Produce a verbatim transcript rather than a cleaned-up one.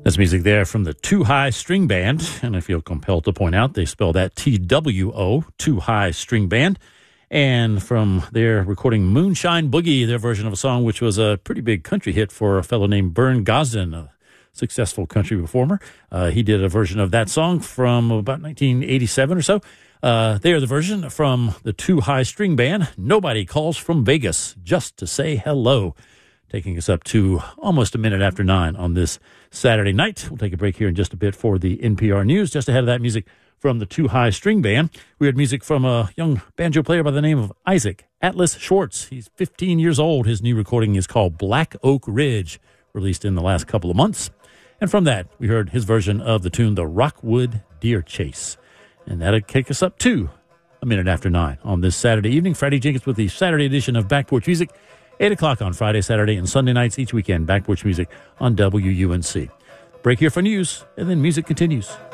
That's music there from the Too High String Band, and I feel compelled to point out they spell that T W O, Too High String Band. And from their recording Moonshine Boogie, their version of a song which was a pretty big country hit for a fellow named Vern Gosdin, a successful country performer. Uh, he did a version of that song from about nineteen eighty-seven or so. Uh, they are the version from the Too High String Band, Nobody Calls from Vegas, Just to Say Hello. Taking us up to almost a minute after nine on this Saturday night. We'll take a break here in just a bit for the N P R News. Just ahead of that, music from the Too High String Band. We had music from a young banjo player by the name of Isaac Atlas Schwartz. He's fifteen years old. His new recording is called Black Oak Ridge, released in the last couple of months. And from that, we heard his version of the tune The Rockwood Deer Chase. And that'll take us up to a minute after nine on this Saturday evening. Freddie Jenkins with the Saturday edition of Back Porch Music. eight o'clock on Friday, Saturday, and Sunday nights each weekend. Back Porch Music on W U N C. Break here for news, and then music continues.